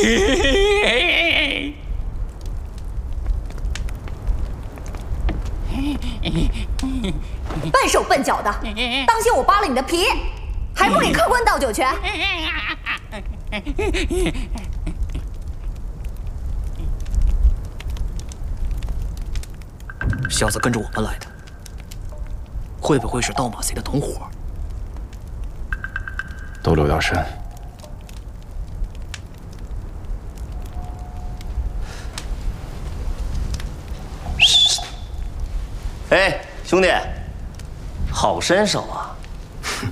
笨手笨脚的，当心我扒了你的皮！还不给客官倒酒泉？ 小子跟着我们来的，会不会是盗马贼的同伙？ 都留点神。 哎，兄弟，好身手啊！